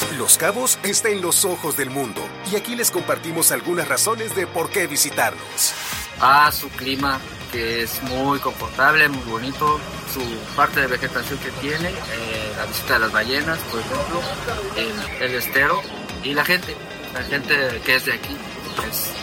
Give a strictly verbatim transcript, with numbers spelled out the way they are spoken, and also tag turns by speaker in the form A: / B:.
A: Los Cabos está en los ojos del mundo y aquí les compartimos algunas razones de por qué visitarnos.
B: Ah, su clima, que es muy confortable, muy bonito, su parte de vegetación que tiene, eh, la visita de las ballenas, por ejemplo, el, el estero y la gente, la gente que es de aquí, es